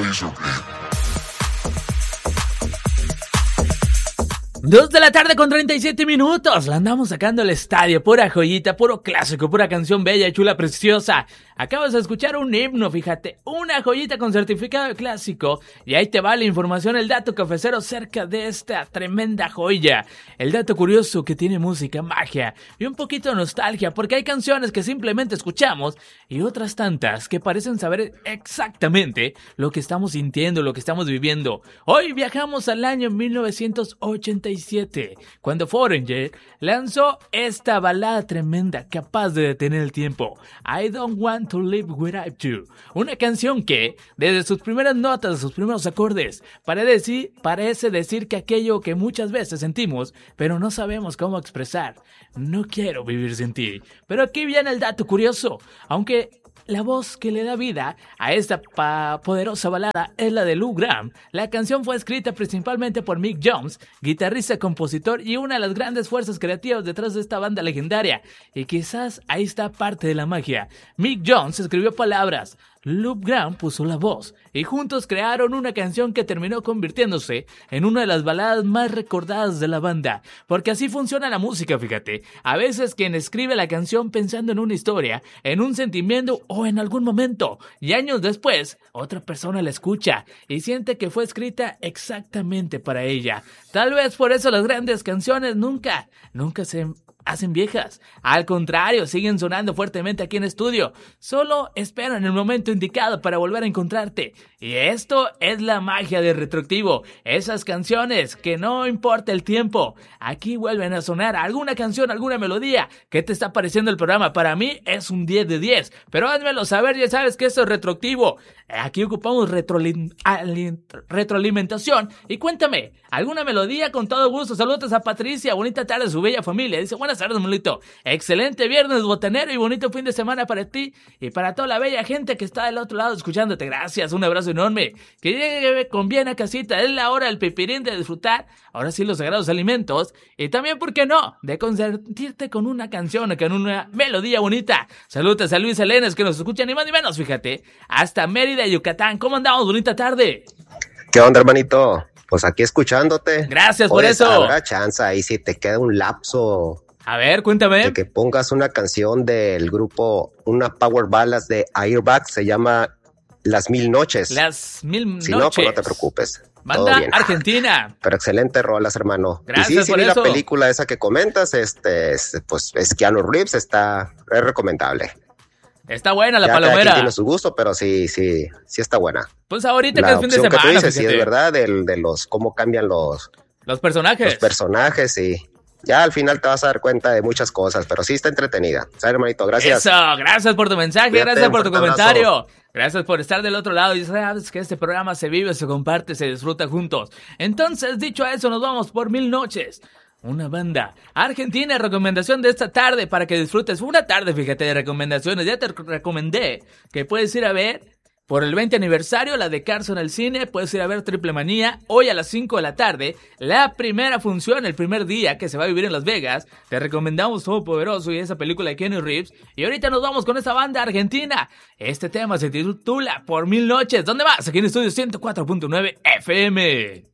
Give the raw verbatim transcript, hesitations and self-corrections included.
Dos de la tarde con treinta y siete minutos, la andamos sacando al estadio, pura joyita, puro clásico, pura canción bella, chula, preciosa. Acabas de escuchar un himno, fíjate, una joyita con certificado de clásico. Y ahí te va la información, el dato cafecero cerca de esta tremenda joya. El dato curioso que tiene música, magia y un poquito de nostalgia, porque hay canciones que simplemente escuchamos y otras tantas que parecen saber exactamente lo que estamos sintiendo, lo que estamos viviendo. Hoy viajamos al año mil novecientos ochenta y siete, cuando Foreigner lanzó esta balada tremenda capaz de detener el tiempo, I Don't Want to Live Without You, una canción que, desde sus primeras notas, sus primeros acordes, parece decir, parece decir que aquello que muchas veces sentimos, pero no sabemos cómo expresar. No quiero vivir sin ti. Pero aquí viene el dato curioso, aunque la voz que le da vida a esta pa- poderosa balada es la de Lou Gramm. La canción fue escrita principalmente por Mick Jones, guitarrista, compositor y una de las grandes fuerzas creativas detrás de esta banda legendaria. Y quizás ahí está parte de la magia. Mick Jones escribió palabras, Lou Gramm puso la voz y juntos crearon una canción que terminó convirtiéndose en una de las baladas más recordadas de la banda. Porque así funciona la música, fíjate. A veces quien escribe la canción pensando en una historia, en un sentimiento o en algún momento, y años después, otra persona la escucha y siente que fue escrita exactamente para ella. Tal vez por eso las grandes canciones nunca, nunca se hacen viejas. Al contrario, siguen sonando fuertemente aquí en estudio. Solo esperan el momento indicado para volver a encontrarte. Y esto es la magia de Retroactivo. Esas canciones que no importa el tiempo, aquí vuelven a sonar alguna canción, alguna melodía. ¿Qué te está pareciendo el programa? Para mí es un diez de diez. Pero házmelo saber, ya sabes que esto es Retroactivo. Aquí ocupamos retrolim- retroalimentación. Y cuéntame, ¿alguna melodía? Con todo gusto. Saludos a Patricia, bonita tarde, su bella familia. Dice, buenas tardes, Molito. Excelente viernes botanero y bonito fin de semana para ti y para toda la bella gente que está del otro lado escuchándote. Gracias, un abrazo enorme. Que llegue con bien a casita. Es la hora del pipirín de disfrutar, ahora sí, los sagrados alimentos. Y también, ¿por qué no?, de consentirte con una canción o con una melodía bonita. Saludos a Luis Elenes, que nos escucha ni más ni menos, fíjate, hasta Mérida, Yucatán. ¿Cómo andamos? Bonita tarde. ¿Qué onda, hermanito? Pues aquí escuchándote. Gracias por pues, eso. Habrá chance ahí si te queda un lapso. A ver, cuéntame. De que pongas una canción del grupo, una power ballads de Airbag, se llama Las Mil Noches. Las Mil Noches. Si no, pues no te preocupes. Banda Argentina. Pero excelente rolas, hermano. Gracias y sí, sí por vi eso. La película esa que comentas, este, es, pues es Keanu Reeves, está, es recomendable. Está buena la ya palomera. Cada quien tiene su gusto, pero sí, sí, sí está buena. Pues ahorita la que es fin de semana, que tú dices, fíjate. sí es verdad, del, de los, cómo cambian los... Los personajes. Los personajes, sí. Ya al final te vas a dar cuenta de muchas cosas, pero sí está entretenida. ¿Sabes, hermanito? Gracias. Eso, gracias por tu mensaje, Cuídate, gracias por tu comentario. abrazo. Gracias por estar del otro lado. Y sabes que este programa se vive, se comparte, se disfruta juntos. Entonces, dicho eso, nos vamos por Mil Noches. Una banda argentina, recomendación de esta tarde para que disfrutes una tarde, fíjate, de recomendaciones. Ya te recomendé que puedes ir a ver por el veinte aniversario la de Cars en el cine. Puedes ir a ver Triple Manía hoy a las cinco de la tarde. La primera función, el primer día que se va a vivir en Las Vegas. Te recomendamos Todopoderoso y esa película de Keanu Reeves. Y ahorita nos vamos con esa banda argentina. Este tema se titula Por Mil Noches. ¿Dónde vas? Aquí en Estudio ciento cuatro punto nueve F M.